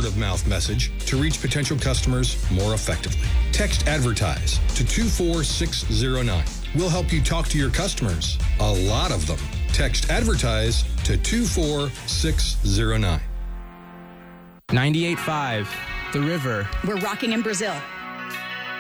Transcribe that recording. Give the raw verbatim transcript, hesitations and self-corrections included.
word-of-mouth message to reach potential customers more effectively. Text ADVERTISE to two four six zero nine. We'll help you talk to your customers, a lot of them. Text ADVERTISE to two four six zero nine. ninety-eight point five, The River. We're rocking in Brazil.